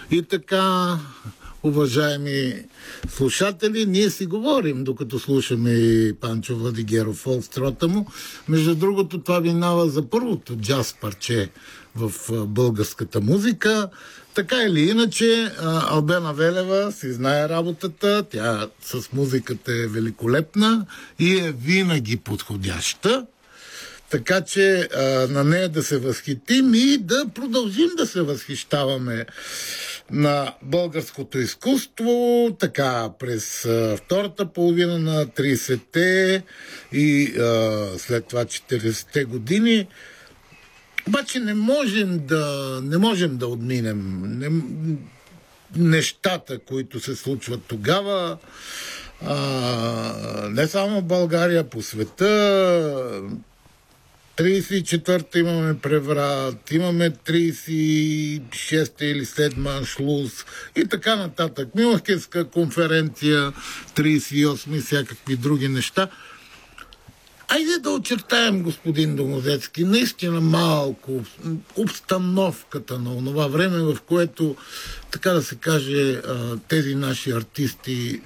И така, уважаеми слушатели, ние си говорим, докато слушаме и Панчо Владигеров, фолкстрота му. Между другото, това минава за първото джаз парче в българската музика. Така или иначе, Албена Велева си знае работата, тя с музиката е великолепна и е винаги подходяща. Така че на нея да се възхитим и да продължим да се възхищаваме на българското изкуство, така през втората половина на 30-те и след това 40-те години. Обаче не можем да отминем нещата, които се случват тогава. Не само в България, по света. 34-та имаме преврат, имаме 36-та или 7-та аншлус и така нататък. Мюнхенска конференция, 38 и всякакви други неща. Айде да очертаем, господин Домозецки, наистина малко обстановката на онова време, в което, така да се каже, тези наши артисти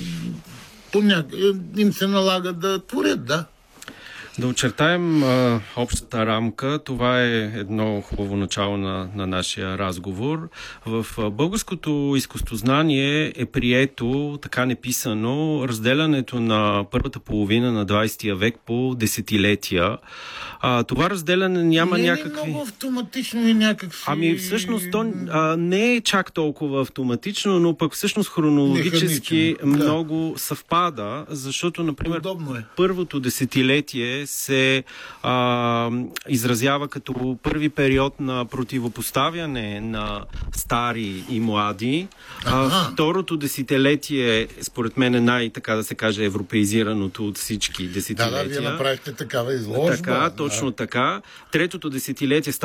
им се налага да творят, да. Да очертаем общата рамка. Това е едно хубаво начало на нашия разговор. В българското изкуствознание е прието, така неписано, разделянето на първата половина на 20 век по десетилетия. Това разделяне няма някакви... Не е много автоматично и някакви... Всъщност то не е чак толкова автоматично, но пък всъщност хронологически много съвпада, защото, например, първото десетилетие се изразява като първи период на противопоставяне на стари и млади. Второто десетилетие, според мен, е така да се каже, европеизираното от всички десетилетия. Да, вие направихте такава изложба. Точно така. Третото десетилетие